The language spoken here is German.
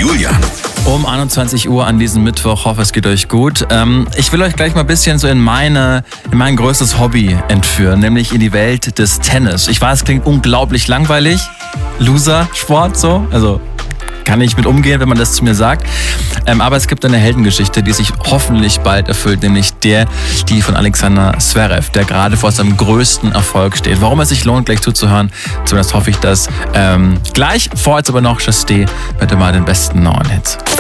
Julian. Um 21 Uhr an diesem Mittwoch. Hoffe, es geht euch gut. Ich will euch gleich mal ein bisschen so in mein größtes Hobby entführen, nämlich in die Welt des Tennis. Ich weiß, es klingt unglaublich langweilig. Loser-Sport so. Also kann ich mit umgehen, wenn man das zu mir sagt. Aber es gibt eine Heldengeschichte, die sich hoffentlich bald erfüllt, nämlich die von Alexander Zverev, der gerade vor seinem größten Erfolg steht. Warum es sich lohnt, gleich zuzuhören, zumindest hoffe ich das. Gleich, vor jetzt aber noch Just mit immer den besten neuen Hits.